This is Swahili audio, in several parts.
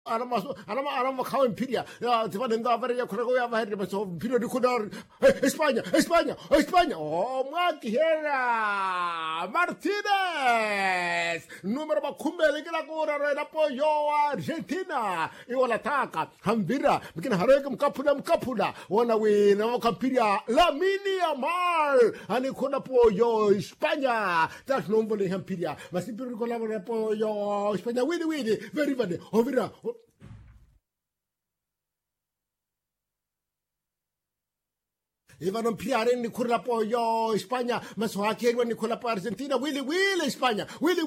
anama kawen piria tibanenda avaria kurego ya bahari baso pirio dikudar España oh Maquijera Martínez número bakumbele kila kura rena pollo Argentina iwala taka hambira mkina hareke mkapula wana wina wakampiria Lamine Yamal ani kuna pollo España tak nombole hampiria masipiro kola pollo España wili very ovira Ivan Piare ni kula pollo España masohakiwa ni kula pa Argentina Willy España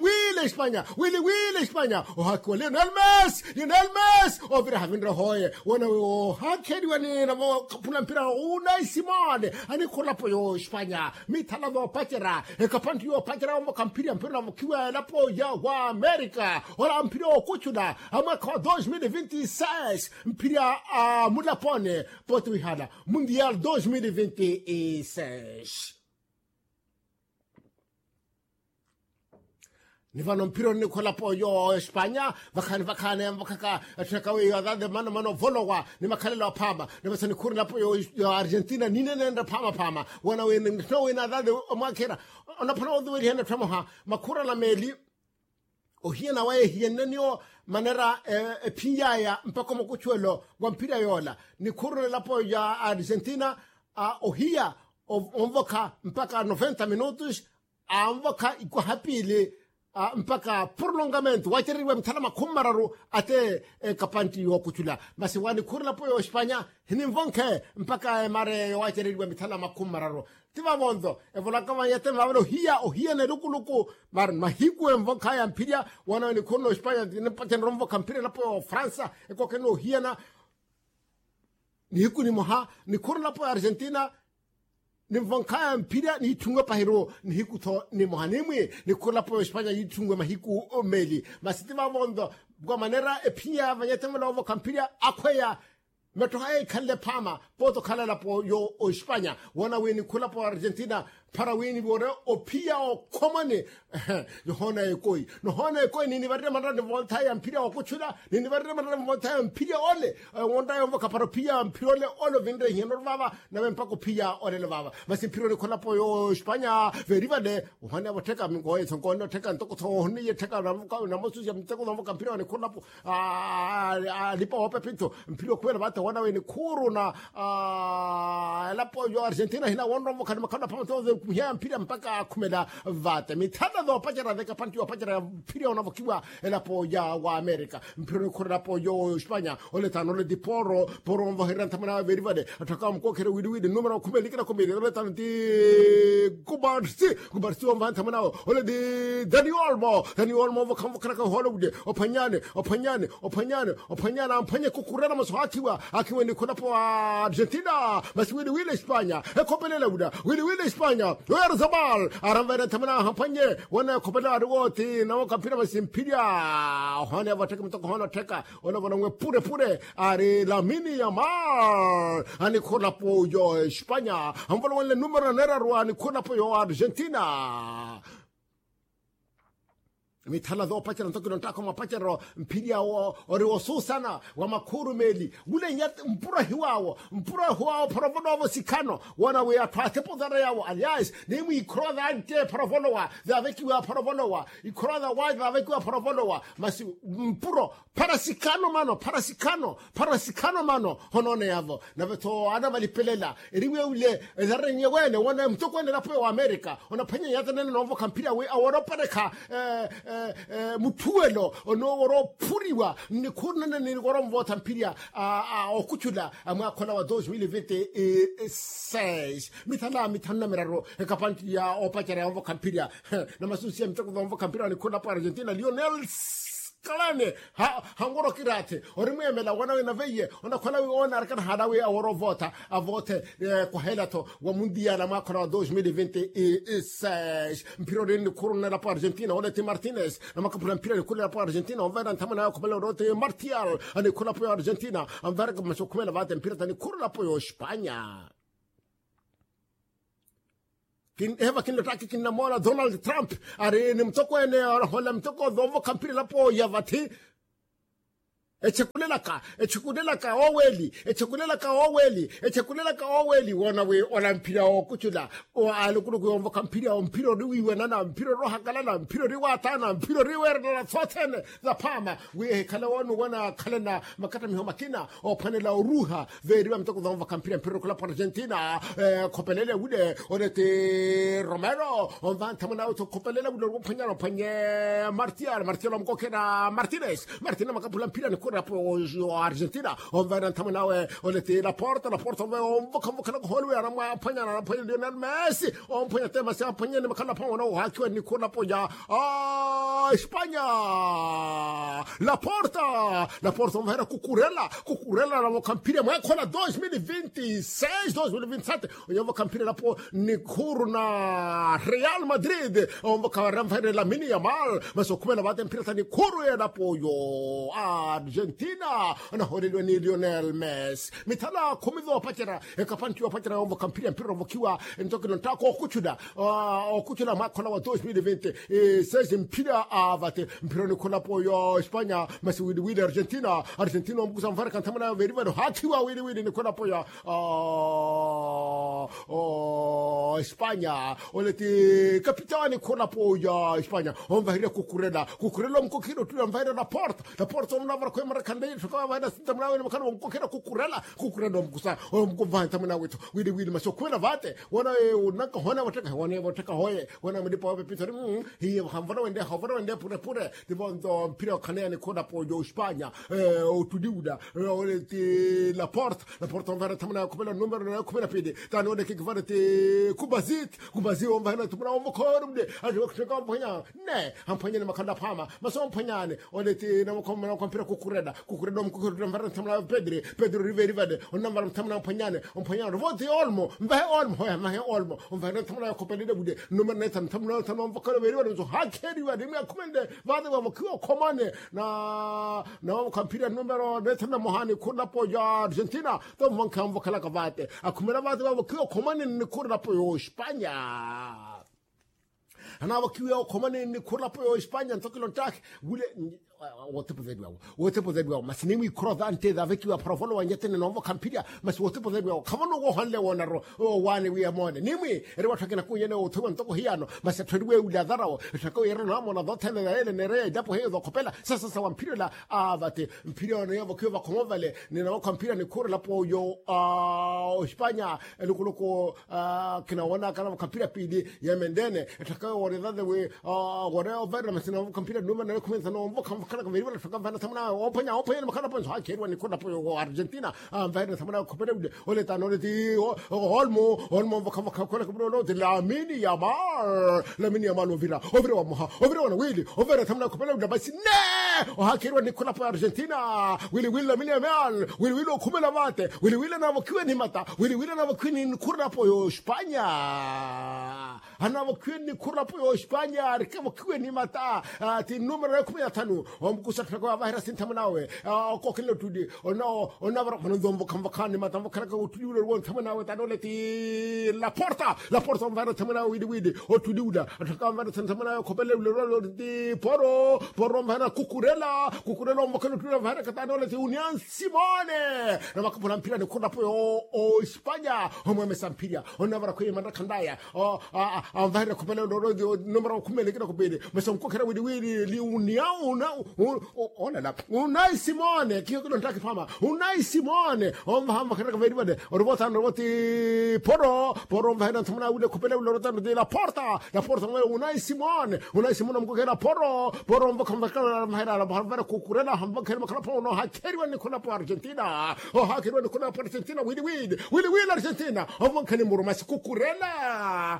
o hakwa Lionel Messi ovira havinra hoye wana o hakiwa ni na kapuna mpira Unai Simone ani kula pollo España mitala do patera kapanti yo patera mo kampiria mpira mo kiwa na pollo wa America ora mpira okuchuda ama kwa 2026 mpira mulapone potu hada Mundial 2026 Nivano mpiro ni kola pollo España vakane atakawe yadade mano volowa ni makalelo pama ni kurna pollo Argentina nenda pama wana we no ina dade makera ona pano do we hena tamaha makura la meli ohiena wae hienenyo manera pinyaya mpaka mokuchwelo wa mpira yola ni kurna la pollo Argentina ohia onvoka mpaka 90 minutos onvoka iko hapili mpaka prolongamento wachiriwe mtalama kumararu ate kapanti yokuchula basi wani kurla po España hinimvonke mpaka mare wachiriwe mtalama kumararu tiva bondo evola kama yate mablo ohia ne lukuluku mar mahiku mvonka ya mpiria wana ni kurno España ne paten romvo kampira po Fransa eko keno ohia na ni hiku ni moha ni kurla po Argentina ni mvankaya mpira ni tunga pahiro ni hiku to ni moha ni kurla po España yi tunga mahiku meli masitima vondo kwa manera pia vanyatemela ovo kampiria akwaya metohae kale pama poto kala la po yo España wana weni kula po Argentina para weni bore o pia o komane hona ekoi ni varre manra de volta ya mpira o kuchula ni varre manra de volta ya mpira ole wonda yo voka para pia mpirole ole vinde hinor baba na mpako pia ole le baba basi mpirole kula po yo España veriva de hona boteka ngoye sonkono teka ntoko to honi yeteka na mosu ya mteko na voka mpira ni kula po lipo ope pinto mpiro kwela bata wana weni kuru na la po yo Argentina hina wonro voka makana pamoto kuhia mpira mpaka kumela vate mitana do pajara de kapanti wa pajara mpira unavokiwa elapo ya wa America mpira kura po yo España ole tanole di poro mvoheranta mana verivade ataka mkokere widi numero kumelikira kumeli ole tanti kubarsi wavanta mana ole di Dani Olmo vokamvokara Hollywood opanyane ampanye kukurana maswatiwa akiwa ni kuna po Argentina basi wili España ekopelele buda wili España Oyer Zabal aramvera tamana hampanye wana kopela arwoti na wakampira basimpiria hone wateka mtoko hona teka wana wanwe pure ari Lamine Yamal ani kona po yo España ambolo wale numero nera ruani kona po yo Argentina mitala do pachara ntokino ntako mapachara mpiria ori sana wa makuru meli ule nyat mpura hiwao parovono sikano wana we atake podara yawo alias nemu ikroda ante parovono za veki wa parovono ikroda wa za veki wa parovono masi mpuro parasikano mano honone yavo na veto ana malipelela riwe ule zarenye wene wana mtoko ende lapo wa America onapanya yata nene novo kampira we aworopareka mutuelo onoro puriwa ni kurna ni gorom vota mpiria okuchula amwakola wa 2026 mitana miraro kapanti ya opachara vo kampiria na masusi ya mtoko vo kampiria ni kuna pa Argentina Lionel kalane hangoro kirate orimemela wana we naveye ona kola we ona arkana hadawe aworo vota avote kwa helato wa mundial na makora 2026 mpiro ni kuruna la Argentina ole te Martinez na makapula mpiro ni kula pa Argentina onvera ntamana ko bela rote Martial ani kula pa Argentina onvera ko masokumela vate mpiro tani kurula pa España kin lotaki kin namola Donald Trump are ni mtoko ene hola mtoko dhovo kampira lapo yavati echekulela ka oweli wana mpira o kuchula o alukulu ku mpira ri wena na mpira ro hakala na mpira ri watana mpira ri werna thotene za pama we kala wana kalena makata miho makina o panela uruha veri wa mtoko za mpira kula Argentina kopelele ude onete Romero on va tamana auto kopelele ude panya Martial mkokena Martinez makapula mpira ni kura po Argentina on va tamana onete Laporta on va holwe na panya Lionel Messi on panya tema sa panya ni makala pa wana hakiwa ni kura po ya España Laporta on va kukurela na mkampira mwa kola 2026 2027 onye kampira lapo ni kuru na Real Madrid on va ramfere la mini Yamal maso kumela bate mpira ni kuru ya lapo yo Argentina na holelwe ni Lionel Messi mitala kumizo pachera ekapanti pachera on va kampira mpira vokiwa ntoke ntako okuchula makola wa 2026 mpira avate mpira ni kola po yo España maso wili Argentina mkusa mfara kantamana veriva hakiwa wili ni kola po ya España oleti kapitani kona po ya España on va kukurela mkokiro tu mvaira Laporta on navra kwa marakande kwa vaida sitamna ni makano mkokiro kukurela mkusa mkovanta mna wetu wili masokwela vate wana unaka hona wataka hoye wana mdipo wapi pitari hii havara wende pure dibondo mpira kanea ni kona po ya España utudiuda oleti Laporta on va tamna kubela numero na kubela pidi tano ode kivara te kubazit on va na tumna on korumde ajo kutoka mpanya ne ampanya ni makanda pama maso mpanyane ode te na kompira kukureda mkokiro mvara tamna Pedro Riverde on nambara tamna mpanyane vote olmo hoya mahe olmo on va na tamna kopelide bude numero na tamna mvakalo veriwa so hakeri wa dimi akumende vade wa mkiwa komane na kampira numero na mohani kuna po ya Argentina to mvanka kala kavate akumera vate wa mkiwa komane ni kuna po yo España ana wakiwa komane ni kuna po yo España ntokilo ntaki wile wote pozedwa masinimi kroda ante da veki wa profolo wanyete ne novo kampiria mas wote pozedwa kamano go hanle wonaro wane wi amone nimi ere watakena kunyene otho ntoko hiano mas tredwe uladharao tako yero na mona dotene na ele nere dapo hedo kopela sasa wampira la avate mpira ne yavo kwa komovale ne na kampiria ni kura po yo España elukuloko kina wana kana kampiria pidi ya mendene tako wonedade we wore over masina kampiria numa na kumenza no kana veriva fakavana tamna opanya makana ponso hakerwa ni kona po Argentina vaina tamna kopere ole tanole ti olmo vakavaka kona kubro de la mini Yamal ovira wa moha ovira na wili ovira tamna kopere basi ne hakerwa ni kona po Argentina wili la mini Yamal wili kumela vate wili na vakiwa ni mata wili na vakiwa ni kona po España ana vakiwa ni kona po España rikawa ni mata ti numero 15 omkusa kwa virus ntamanawe kokelo tudi ona vara ndombo kamvakani matambo karaka utudi won tamanawe tanole ti Laporta vara tamanawe widi otudiuda atakamba tamanawe kopele lolo ti poro vara kukurela mokelo tudi vara katanole ti Union Simone na makapula mpira ni kona po España homo mesampiria ona vara kwa manda kandaya vara kopele lolo numero 10 kina kopele mesomkokera widi li Union Unai Simone kio ntaki pama Unai Simone hamba kana veribade orvoti poro vahana tamna ude kopele ulorota de Laporta Unai Simone mkokera poro mkamba mahera bahara kukurela hamba kana makana pono hakeriwa ni kuna po Argentina hakeriwa ni kuna po Argentina wili Argentina kani murumasi kukurela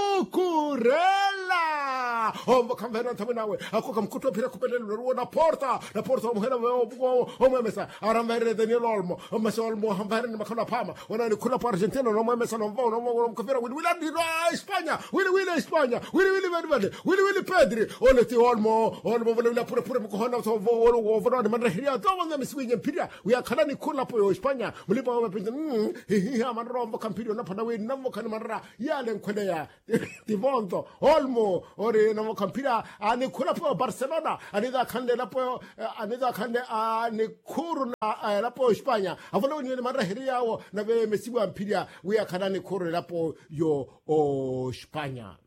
hamba kamba tamna we akoka mkuto pira kopele Laporta muhera mesa aramvere Daniel Olmo hambere ni makana pama wana ni kuna po Argentina no mesa no mkofera wili España wili verde Pedri oleti Olmo vile pure mkohona so vora de manreria to wanga miswinye mpira we akana ni kuna po España mlipa wapinda hiha manro mkampirio na pana we namo kana manra yale nkwele ya Tivonto Olmo ore na kampira ani kula po Barcelona anida khande lapo anida khande ani khuru na lapo Espanya avolo ni mara heria o na ve mesibu ampiria we akana ni khuru lapo yo o Espanya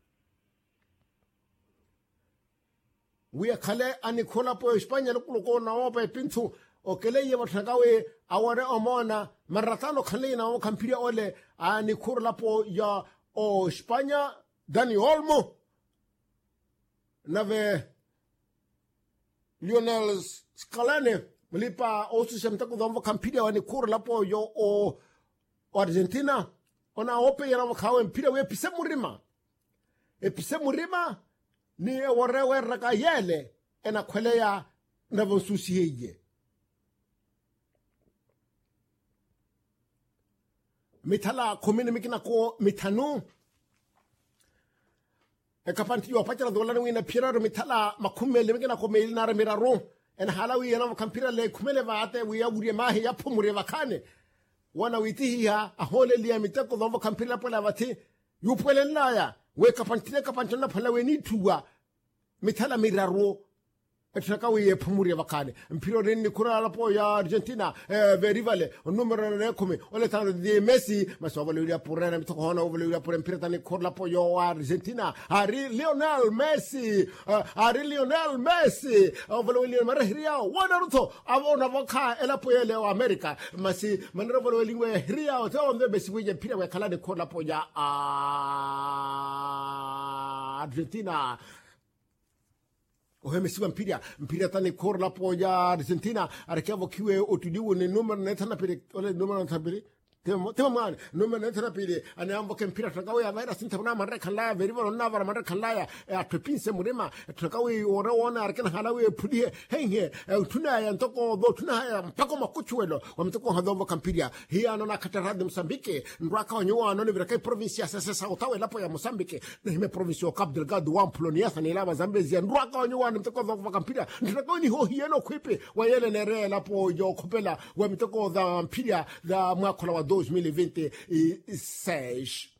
we akale ani khula po Espanya lo na o pe pintu o kele ye bathagawe aware omona maratano khale na o kampira ole ani khuru lapo ya o Espanya Dani Olmo nave Lionel Scaloni mlipa osu semtako dhambo kampira wani kura lapo yo o Argentina ona ope yana wakawe mpira we epise murima ni warewe raka yele ena kwelea navo susiye mitala komine mikina ko mitanu kapanti yo pachara dollar wina piraro mitala makumele mekena ko meilina miraro en halawi yana kampira le kumele vaate wi aguri mahi ya pomure vakane wana witihi ha ahole lia mitako dhambo kampira pola vati yupwele naya we kapanti na pala we ni tuwa mitala miraro etaka we pomure vakane mpiro ni kura lapo ya Argentina verivale numero ne come ole tano di Messi ma so volevo pure mitako hono volevo pure mpiro tani kura lapo yo Argentina ari Lionel Messi volevo marahria wana ruto avona voka elapo ele o America masi manero volevo lingwe hria o to Messi we mpiro we kala de kura lapo ya Argentina ohe mesiba mpira tani kor la po ya Argentina arekevo kiwe otudiwo ne numero netana pire ole numero tabiri tema man numero netana pire ane ambo ke mpira takawe ya vaira sinta na mare kala veri varo na vara mare kala ya atopinse murema takawe ora ona arkena halawe pudie henge tuna ya ntoko do tuna ya mpako makuchuelo wamtoko hadombo kampira hi anona katarade Mozambique ndwaka onyo anone vira kai provincia sasa otawe lapo ya Mozambique na hime province Cabo Delgado wa Polonia sana ilava Zambezia ndwaka onyo mtoko do kampira ndako ni ho hieno kwipe wa yele nere lapo yo kopela wa mtoko da mpira da mwaka wa 2026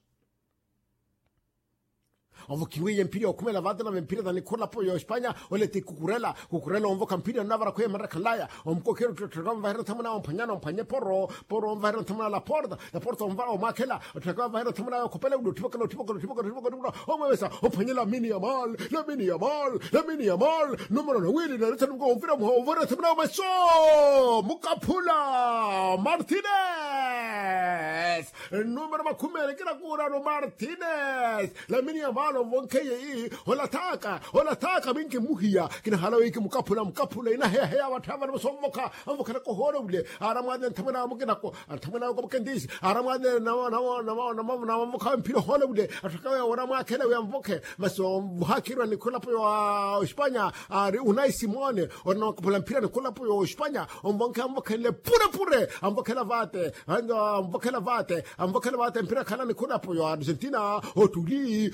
Ovo kiwe mpira okumela vadana mpira da Nicola po yo Espanya ole ti kukurela onvo kampira navara ko mara kalaya omko kero tregam vaira tamana ompanyana ompanye poro vaira tamana la porta omva o makela tregam vaira tamana kopela udo tipo omwesa opanyela mini amal numero no wili na tanu ko omvira mo overa tamana meso Mukapula Martinez numero makumele kira kura no Martinez la mini amal wonkeye hola taka binke muhia kina halawe ki mukapula ina he watava no sommoka amboka ko horo ule aramade tamana mukina ko tamana ko kendis aramade na muka mpiro holo ule atakawe ora makela we amboke maso hakira Nicola po wa Espanya ari Unai Simone ona ko mpira Nicola po wa Espanya amboka le pure ambokela vate mpira kana Nicola po wa Argentina otuli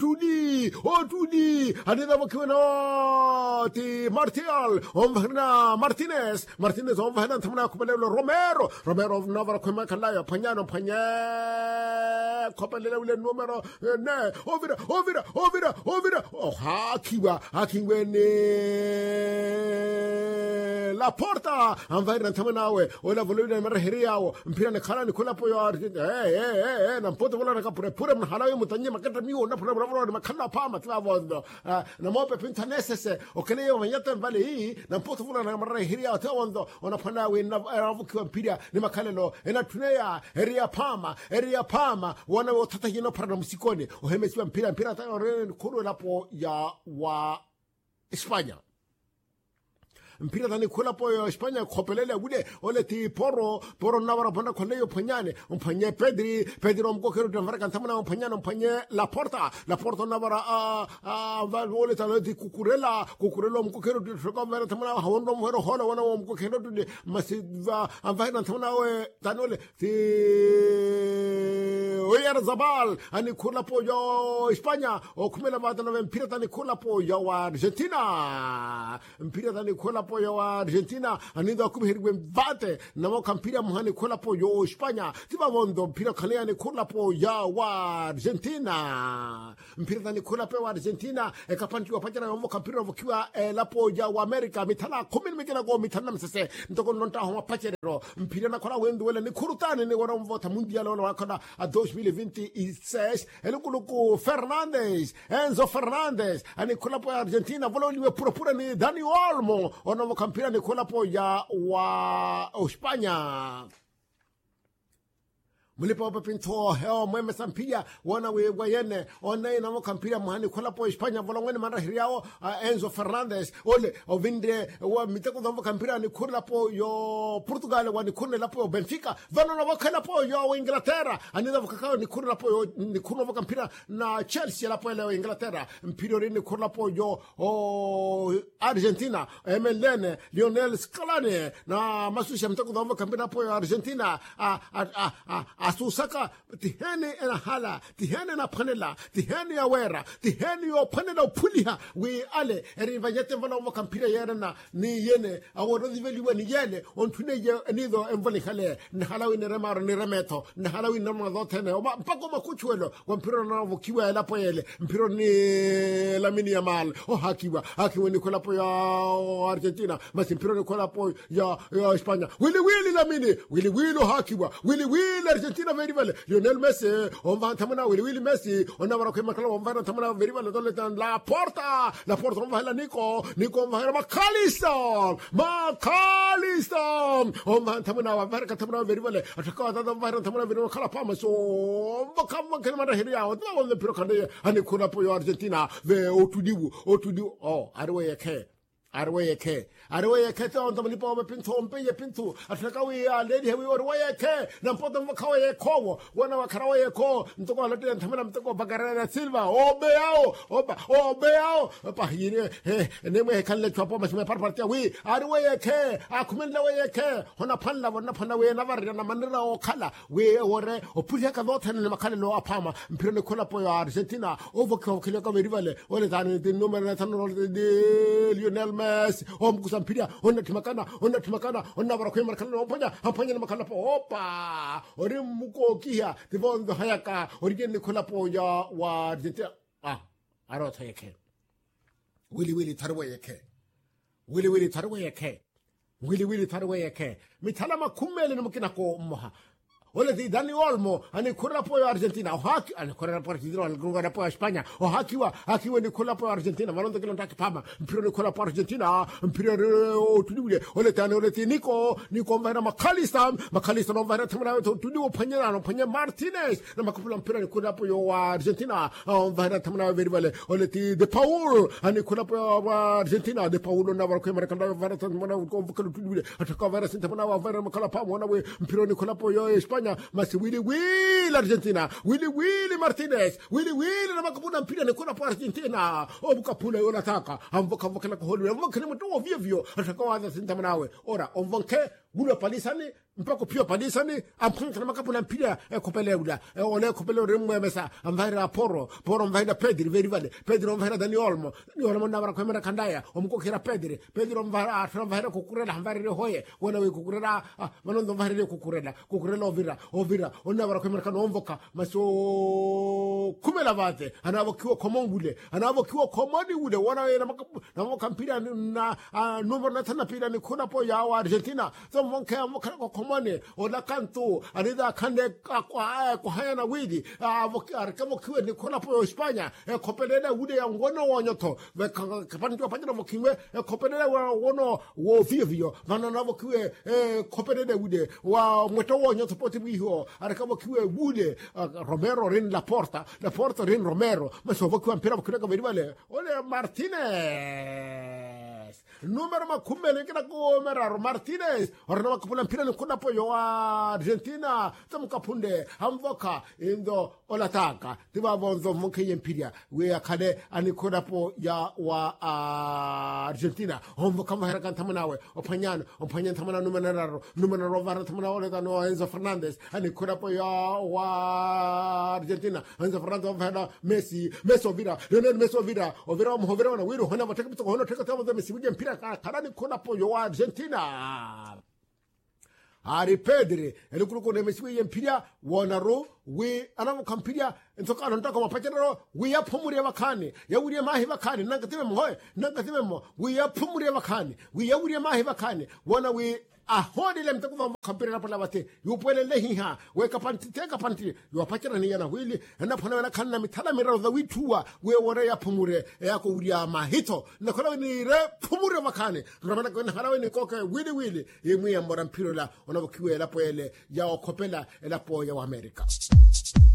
anida wakiweno ti Martinez omvahna tamna kupelelo Romero navara kwema kalaya panyano kopelelo ule numero ne ovira hakiwe ne la porta amvahna tamnawe ola voluna marahiriao mpira ne kala Nicola po yo na mpoto vola na pure mhalawe mutanye makata miwo na pure makala pama tlavando na mope pintanesese okele manyata vale hii na mpoto vula na marahiriao tawando ona panawe na avukiwa mpira ni makalelo ena tunea area pama wana wotata hino para musikoni ohemesiwa mpira ta kuru lapo ya wa Espanya mpira tani kula po yo Espanya kopelele ule ole ti poro navara bana koleyo panyane umpanye Pedri omko kero tamara kantamana umpanye la porta navara ole tano ti kukurela omko kero troka mera tamana hawondo mhero hola wana omko kero de masiva amvaina tamana we tanole ti Oyarzabal anikula po yo España o kumela vata na mpira tanikula po yo Argentina mpira tanikula po yo Argentina anindo akubihirwe vate na mo kampira muhani kula po yo España tiba vondo mpira kale anikula po ya Argentina mpira tanikula po Argentina ekapanti wa pachana mo kampira vokiwa la po ya America mitala komini mikena go mitana msese ntoko nonta ho pachero mpira na kola wendo wala ni kurutani ni wara mvota mundial wala wakana a 2026 elukuluku Fernandes Enzo Fernandes anikula po Argentina volo liwe pura ni Dani Olmo ono kampira ni kula po ya wa España Mulipa pinto heo mweme sampia wana weyene one na mo kampira muhani kula po España volongweni mara hiriao Enzo Fernandes ole ovinde wa miteko do kampira ni kula po yo Portugal wani kune la po Benfica vano na wakala po yo Inglaterra anida wakaka ni kula po ni kuno kampira na Chelsea la po le Inglaterra mpiro ni kula po yo Argentina MLN Lionel Scaloni na masusha miteko do kampira po Argentina asusaka tihene ena hala tihene na panela tihene ya wera tihene yo panela puliha we ale erivanyete vana mo kampira yerana ni yene aworo diveliwe ni yele on tune ye nido envoli khale ni hala wi ni remaro ni remeto ni hala wi no do tene o mpako makuchwelo wa mpiro na vokiwa la poele mpiro ni Lamine Yamal o hakiwa ni kola po ya Argentina mas mpiro ni kola po ya España Willy Lamine Willy hakiwa Willy Argentina very well Lionel Messi on va tamana Willy Messi on va ko makala on va tamana very well dole tan la porta on va la Nico va McAllister on va tamana va ka tamana very well ataka da va tamana very well kala pa so va kam kan mara hiria on va pro kande ani kuna po Argentina ve otudiwu arwe yake to ndo mlipo pintu ataka wi lady hewi arwe yake na mpoto mkawa yako wana wakarawa yako ntoko alati ntamana mtoko Bagarera Silva obeao pa hire nemwe kanle chwapo masime parpartia wi arwe yake akumenda we yake hona panla we na varya na manira okala we ore opulia ka vota ne makale lo apama mpiro ne kola po Argentina ovoko kile ka rivale ole tani de numero tano de Lionel Messi kusambia ona timakana ona barakwe markana ompanya na makana po opa ori muko kia tivondo hayaka origeni kola po ya wa Argentina arota yake Willy tarwe yake mitala makumele na mkina ko mha ole di Dani Olmo ani kula po Argentina o haki ani kula po Argentina ani kula po España o hakiwa ni kula po Argentina malondo kilo ndaki pama mpiro ni kula po Argentina mpiro o tudiwe ole ti Nico mvana McAllister no mvana tamana tudiwe panya Martinez na makupula mpiro ni kula po Argentina mvana tamana very well ole ti De Paul ani kula po Argentina De Paul na barko marakanda mvana tamana ko vukalo tudiwe ataka mvana sintamana mvana makala pa mwana we mpiro ni kula po España Masi Willy Argentina Willy Martinez Willy na makapuna mpira ni kuna po Argentina obukapula yonataka amvoka la koholu amvoka ni mtu ovyo atakawa sintamanawe ora omvonke gula palisani mpako pio palisani ampunka na makapuna mpira kopeleula ole kopele remwe mesa amvaira poro mvaira Pedri mvaira Dani Olmo na bara kwemera kandaya omukokera Pedri mvaira kukurela amvaira hoye wana we kukurela manondo mvaira kukurela ovira ona bara kwemera kanomvoka maso kumela vate anavokiwa komoni ule wana we na makampira na numero na tana pira ni kuna po ya Argentina so monke komone ola kanto alida kande kwa haya na widi kama kiwe ni kuna po España kopelele ude ya ngono wonyoto kapani kwa panja mokiwe kopelele wono wo vivyo vana na kiwe kopelele ude wa mweto wonyoto poti biho kama kiwe ude Romero rin Laporta rin Romero maso kiwe mpira kwa vile ole Martinez numero makumele kina ko meraro Martinez orna makapula mpira ni kuna po yo Argentina tamukapunde hamvoka indo olataka tiba bonzo mke yempira we akade ani kuna po ya wa Argentina homvoka mahera kantamanawe opanyana tamana numero vara tamana ole no Enzo Fernandez ani kuna po ya wa Argentina Enzo Fernandez overa Messi ovira Lionel Messi ovira na wiru hona mateka bitoko hona teka tamo Messi uje mpira karani kuna po yo Argentina Ari Pedri elikuruko ne Messi uje mpira wonaro we anamu kampiria ntoka anataka mapachero we yapumurie bakane yawuriye mahi bakane nangatime mo we yapumurie bakane we yawuriye mahi bakane wana we ahodi le mtakuva kampira na pala bate yupwele lehiha we kapanti teka panti yupachera ni yana wili na pona na kanna mitala mira za witua we wore ya pumure yako uria mahito na kola ni re pumure bakane tunabana kwa halawe ni koke wili yemu ya mbora mpiro la onabokiwe la poele ya okopela la po ya Amerika